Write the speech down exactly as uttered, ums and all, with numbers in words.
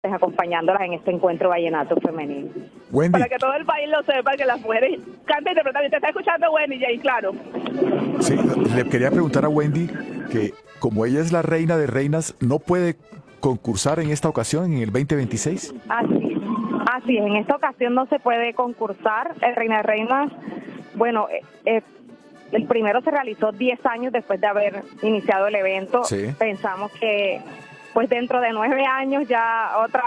acompañándolas en este encuentro vallenato femenino. Wendy. Para que todo el país lo sepa, que las mujeres cantan y interpretan. ¿Te está escuchando, Wendy, Jay? Claro. Sí, le quería preguntar a Wendy que como ella es la reina de reinas, ¿no puede concursar en esta ocasión, en el veinte veintiséis? Así, así es, en esta ocasión no se puede concursar. El Reina de Reinas, bueno, eh, eh, el primero se realizó diez años después de haber iniciado el evento. Sí. Pensamos que pues dentro de nueve años ya otra